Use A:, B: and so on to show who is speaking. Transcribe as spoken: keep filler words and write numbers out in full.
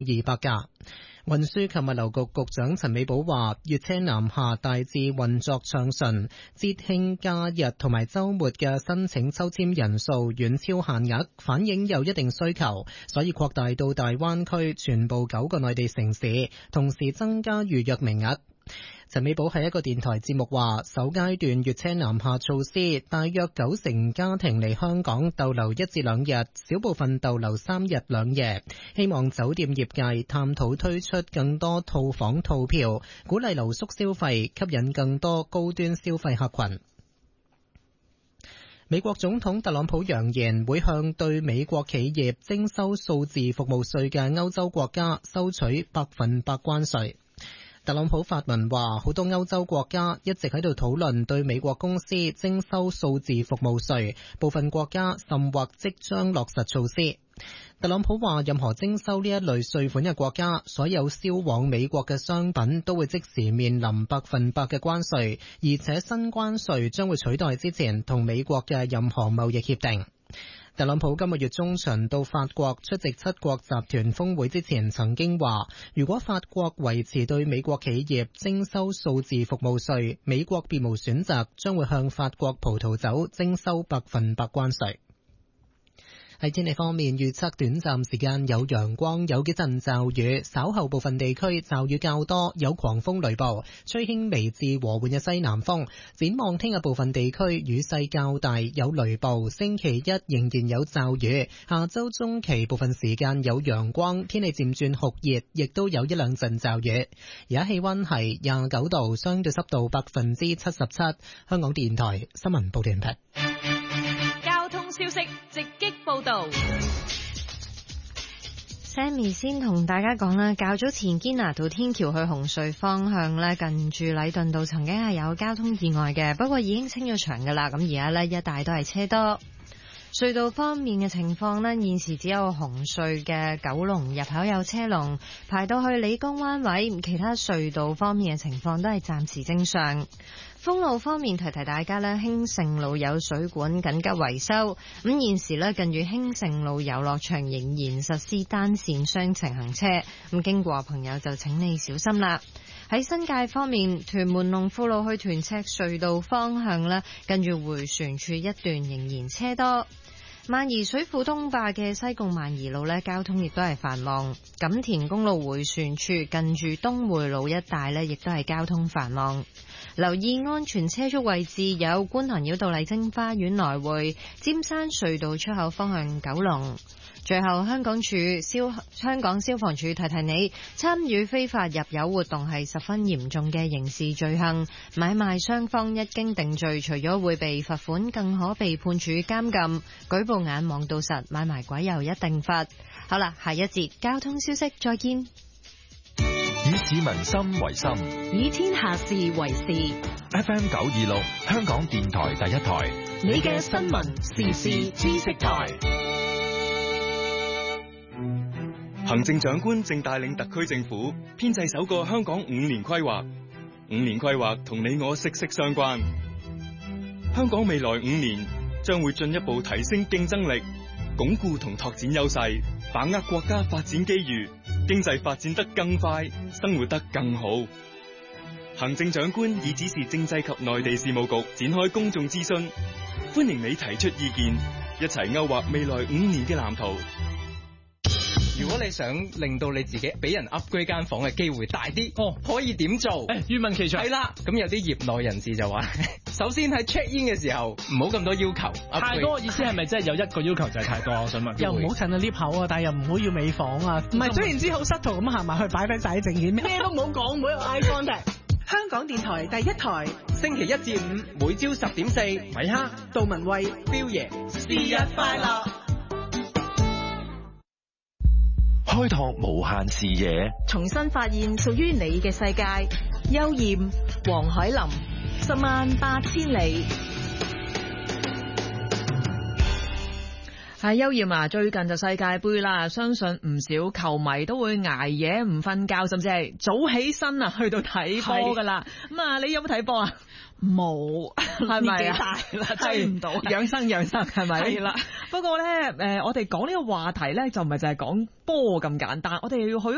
A: 二百架。運輸及物流局局長陳美寶話，粵車南下大致運作暢順，節慶假日同埋週末嘅申請抽籤人數遠超限額，反映有一定需求，所以擴大到大灣區全部九個內地城市，同時增加預約名額。陳美寶喺一個電台節目話，首階段粵車南下措施，大約九成家庭嚟香港逗留一至兩日，少部分逗留三日兩夜。希望酒店業界探討推出更多套房套票，鼓勵留宿消費，吸引更多高端消費客群。美國總統特朗普揚言會向對美國企業徵收數字服務稅嘅歐洲國家收取百分百關稅。特朗普發文話，好多歐洲國家一直喺度討論對美國公司徵收數字服務稅，部分國家甚或即將落實措施。特朗普話，任何徵收呢一類稅款嘅國家，所有銷往美國嘅商品都會即時面臨百分百嘅關稅，而且新關稅將會取代之前同美國嘅任何貿易協定。特朗普今個月中旬到法國出席七國集團峰會之前，曾經話，如果法國維持對美國企業徵收數字服務稅，美國別無選擇，將會向法國葡萄酒徵收百分百關稅。喺天氣方面，預測短暫時間有陽光，有幾陣驟雨，稍後部分地區驟雨較多，有狂風雷暴，吹輕微至和緩嘅西南風。展望聽日部分地區雨勢較大，有雷暴。星期一仍然有驟雨，下周中期部分時間有陽光，天氣漸轉酷熱，亦都有一兩陣驟雨。而家氣溫係廿九度，相對濕度百分之七十七。香港電台新聞報道完畢。
B: 消息直擊報道
C: ，Sammy 先同大家講啦，較早前堅拿道天橋去紅隧方向呢，近住禮頓道曾經係有交通意外嘅，不過已經清咗場噶啦，咁而家呢，一帶都係車多。隧道方面嘅情況呢，現時只有紅隧嘅九龍入口有車龍排到去理工灣位，其他隧道方面嘅情況都係暫時正常。封路方面，提提大家咧，興盛路有水管緊急維修，咁現時咧近住興盛路遊樂場仍然實施單線雙程行車，咁經過朋友就請你小心啦。喺新界方面，屯門龍富路去屯赤隧道方向咧，近住迴旋處一段仍然車多。萬宜水庫東壩嘅西貢萬宜路咧，交通亦都係繁忙。錦田公路迴旋處近住東匯路一帶咧，亦都係交通繁忙。留意安全車速位置有觀塘繞道麗晶花園來回、尖山隧道出口方向九龍。最後，香港處消香港消防處提提你，參與非法入油活動係十分嚴重嘅刑事罪行。買賣雙方一經定罪，除咗會被罰款，更可被判處監禁。舉報眼望到實，買埋鬼又一定罰。好啦，下一節交通消息再見。
D: 以市民心為心，
B: 以天下事為事。
D: F M 九二六，香港電台第一台，
B: 你嘅新聞時事知識台。
E: 行政長官正帶領特區政府編製首個香港五年規劃，五年規劃同你我息息相關。香港未來五年將會進一步提升競爭力，鞏固同拓展優勢，把握國家發展機遇，經濟發展得更快，生活得更好。行政長官已指示政制及內地事務局展開公眾諮詢，歡迎你提出意見，一齊勾畫未來五年嘅藍圖。
F: 如果你想令到你自己俾人 upgrade 間房嘅機會大啲，哦，可以點做？誒，願聞其詳。係啦，咁有啲業內人士就話，首先喺 check in 嘅時候唔好咁多要求。
G: 太多意思係咪即係有一個要求就係太多？我想問。
H: 又唔好趁到 lift 口啊，但係又唔好要尾房啊。唔係，雖然之好失途咁行埋去擺低晒啲證件，咩都唔好講，唔好有 eye contact。香港電台第一台，
F: 星期一至五每朝十點四，米哈、
H: 杜文慧、
F: 標爺，
H: 生日快樂。
D: 開拓無限視野，
B: 重新發現屬於你嘅世界。邱艷、黃海林，十萬八千里。
I: 係邱艷啊！最近就世界盃啦，相信唔少球迷都會捱夜唔瞓覺，甚至係早起身啊，去到睇波噶啦。咁啊，你有冇睇波啊？冇，係咪啊？大啦，追唔到，養生養生係咪？係啦。不過咧，誒，我哋講呢個話題咧，就唔係就係講波咁簡單，我哋要去。